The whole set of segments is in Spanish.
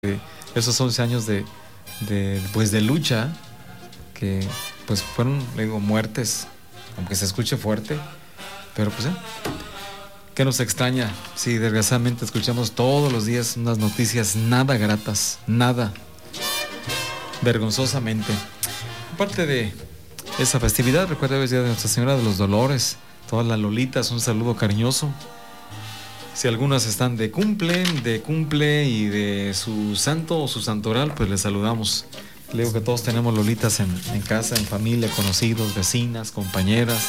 esos 11 años de lucha, que pues fueron, le digo, muertes, aunque se escuche fuerte, pero pues ¿qué nos extraña? Sí, desgraciadamente escuchamos todos los días unas noticias nada gratas, nada, vergonzosamente. Aparte de esa festividad, recuerda el día de Nuestra Señora de los Dolores, todas las lolitas, un saludo cariñoso. Si algunas están de cumple y de su santo o su santoral, pues les saludamos. Le digo que todos tenemos lolitas en casa, en familia, conocidos, vecinas, compañeras.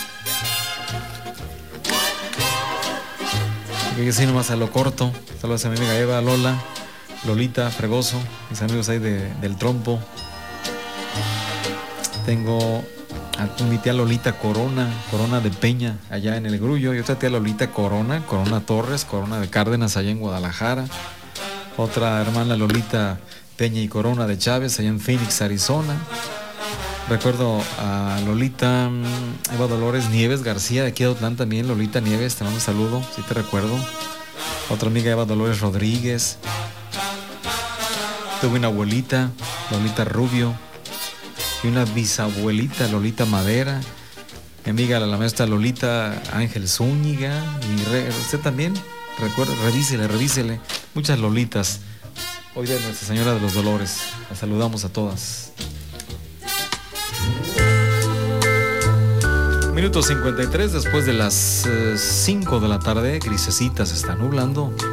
Y así nomás a lo corto. Saludos a mi amiga Eva, Lola, Lolita, Fregoso, mis amigos ahí del Trompo. Tengo a mi tía Lolita Corona de Peña, allá en El Grullo, y otra tía Lolita Corona Torres, Corona de Cárdenas, allá en Guadalajara. Otra hermana Lolita Peña y Corona de Chávez, allá en Phoenix, Arizona. Recuerdo a Lolita Eva Dolores Nieves García, de aquí de Otlán también. Lolita Nieves, te mando un saludo, si te recuerdo. Otra amiga Eva Dolores Rodríguez. Tuve una abuelita, Lolita Rubio, y una bisabuelita, Lolita Madera. Mi amiga la maestra Lolita Ángel Zúñiga. Y usted también, recuerde, revísele. Muchas Lolitas. Hoy de Nuestra Señora de los Dolores. Las saludamos a todas. Minuto 53 después de las 5 de la tarde. Grisecita, se está nublando.